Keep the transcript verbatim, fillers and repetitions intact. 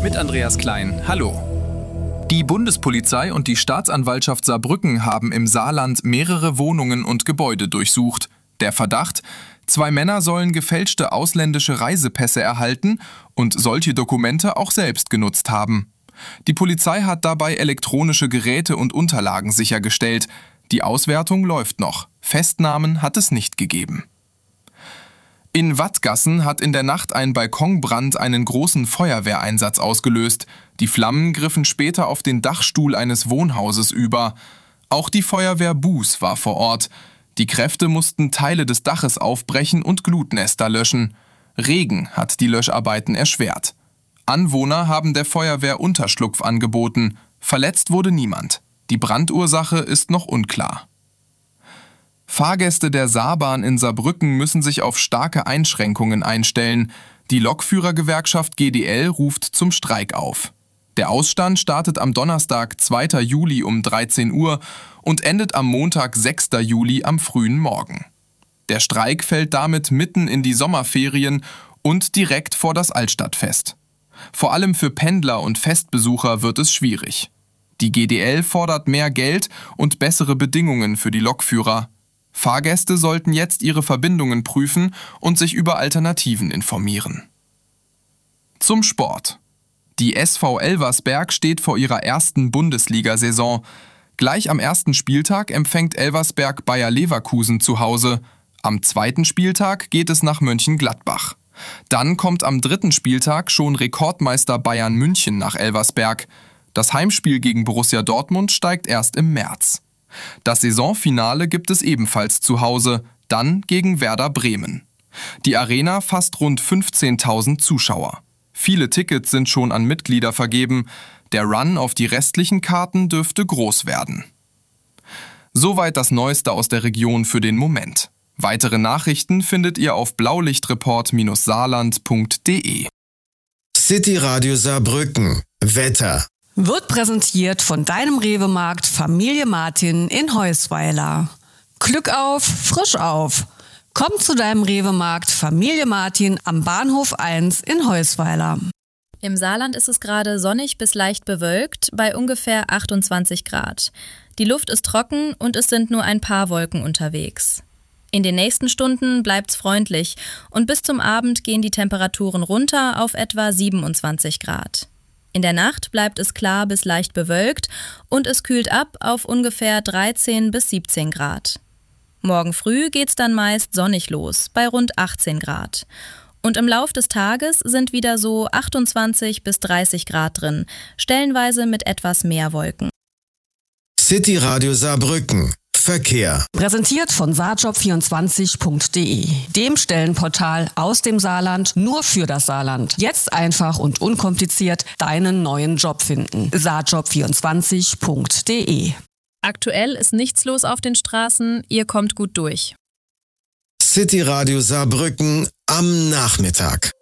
Mit Andreas Klein. Hallo. Die Bundespolizei und die Staatsanwaltschaft Saarbrücken haben im Saarland mehrere Wohnungen und Gebäude durchsucht. Der Verdacht: Zwei Männer sollen gefälschte ausländische Reisepässe erhalten und solche Dokumente auch selbst genutzt haben. Die Polizei hat dabei elektronische Geräte und Unterlagen sichergestellt. Die Auswertung läuft noch. Festnahmen hat es nicht gegeben. In Wattgassen hat in der Nacht ein Balkonbrand einen großen Feuerwehreinsatz ausgelöst. Die Flammen griffen später auf den Dachstuhl eines Wohnhauses über. Auch die Feuerwehr Buß war vor Ort. Die Kräfte mussten Teile des Daches aufbrechen und Glutnester löschen. Regen hat die Löscharbeiten erschwert. Anwohner haben der Feuerwehr Unterschlupf angeboten. Verletzt wurde niemand. Die Brandursache ist noch unklar. Fahrgäste der Saarbahn in Saarbrücken müssen sich auf starke Einschränkungen einstellen. Die Lokführergewerkschaft G D L ruft zum Streik auf. Der Ausstand startet am Donnerstag, zweiter Juli um dreizehn Uhr und endet am Montag, sechster Juli am frühen Morgen. Der Streik fällt damit mitten in die Sommerferien und direkt vor das Altstadtfest. Vor allem für Pendler und Festbesucher wird es schwierig. Die G D L fordert mehr Geld und bessere Bedingungen für die Lokführer. Fahrgäste sollten jetzt ihre Verbindungen prüfen und sich über Alternativen informieren. Zum Sport. Die S V Elversberg steht vor ihrer ersten Bundesliga-Saison. Gleich am ersten Spieltag empfängt Elversberg Bayer Leverkusen zu Hause. Am zweiten Spieltag geht es nach Mönchengladbach. Dann kommt am dritten Spieltag schon Rekordmeister Bayern München nach Elversberg. Das Heimspiel gegen Borussia Dortmund steigt erst im März. Das Saisonfinale gibt es ebenfalls zu Hause, dann gegen Werder Bremen. Die Arena fasst rund fünfzehntausend Zuschauer. Viele Tickets sind schon an Mitglieder vergeben. Der Run auf die restlichen Karten dürfte groß werden. Soweit das Neueste aus der Region für den Moment. Weitere Nachrichten findet ihr auf blaulichtreport saarland punkt de. City Radio Saarbrücken. Wetter. Wird präsentiert von deinem Rewe-Markt Familie Martin in Heusweiler. Glück auf, frisch auf. Komm zu deinem Rewe-Markt Familie Martin am Bahnhof eins in Heusweiler. Im Saarland ist es gerade sonnig bis leicht bewölkt bei ungefähr achtundzwanzig Grad. Die Luft ist trocken und es sind nur ein paar Wolken unterwegs. In den nächsten Stunden bleibt's freundlich und bis zum Abend gehen die Temperaturen runter auf etwa siebenundzwanzig Grad. In der Nacht bleibt es klar bis leicht bewölkt und es kühlt ab auf ungefähr dreizehn bis siebzehn Grad. Morgen früh geht's dann meist sonnig los, bei rund achtzehn Grad. Und im Lauf des Tages sind wieder so achtundzwanzig bis dreißig Grad drin, stellenweise mit etwas mehr Wolken. City Radio Saarbrücken. Verkehr. Präsentiert von saarjob vierundzwanzig punkt de, dem Stellenportal aus dem Saarland nur für das Saarland. Jetzt einfach und unkompliziert deinen neuen Job finden. saarjob vierundzwanzig punkt de. Aktuell ist nichts los auf den Straßen, ihr kommt gut durch. City Radio Saarbrücken am Nachmittag.